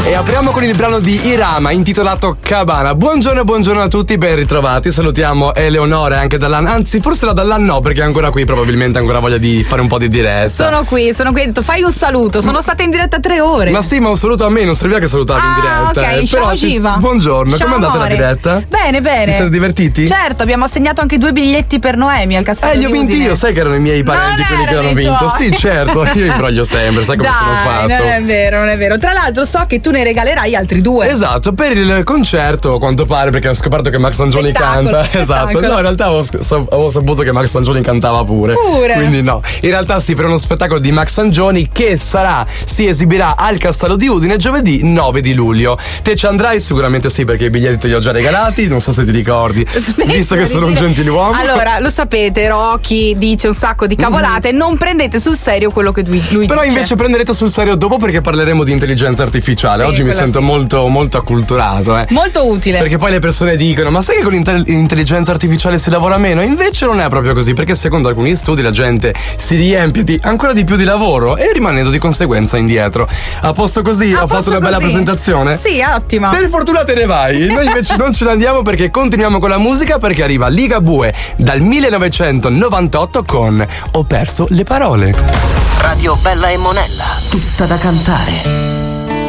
E apriamo con il brano di Irama intitolato Cabana. Buongiorno a tutti, ben ritrovati. Salutiamo Eleonora anche dall'anno, anzi forse la dall'anno no, perché è ancora qui, probabilmente ha ancora voglia di fare un po' di diretta. Sono qui, ho detto fai un saluto, sono stata in diretta 3 ore. Ma sì, ma un saluto a me, non serviva che salutavi in diretta. Ok, ciao Giva. Buongiorno, ciao, come è andata la diretta? Bene. Vi siete divertiti? Certo, abbiamo assegnato anche 2 biglietti per Noemi al Castello li ho vinti io, sai che erano i miei parenti quelli che l'hanno vinto. Sì, certo, io imbroglio sempre, sai come sono fatto. Non è vero. Tra l'altro so che tu ne regalerai altri 2. Esatto, per il concerto, a quanto pare, perché ho scoperto che Max Angioli canta. Esatto, no, in realtà avevo saputo che Max Angioli cantava pure. Quindi no, in realtà sì, per uno spettacolo di Max Angioli che si esibirà al Castello di Udine giovedì 9 di luglio. Te ci andrai? Sicuramente sì, perché i biglietti te li ho già regalati, non so se ti ricordi. Visto che sono un gentiluomo. Allora, lo sapete, Rocky dice un sacco di cavolate, non prendete sul serio quello che lui dice. Però invece prenderete sul serio dopo, perché parleremo di intelligenza artificiale. Oggi mi sento molto acculturato. Molto utile. Perché poi le persone dicono: ma sai che con l'intelligenza artificiale si lavora meno? Invece non è proprio così, perché secondo alcuni studi la gente si riempie ancora di più di lavoro e rimanendo di conseguenza indietro. A posto così? Ho fatto una bella presentazione? Sì, ottima. Per fortuna te ne vai. Noi invece non ce ne andiamo, perché continuiamo con la musica, perché arriva Ligabue dal 1998 con Ho perso le parole. Radio Bella e Monella, tutta da cantare.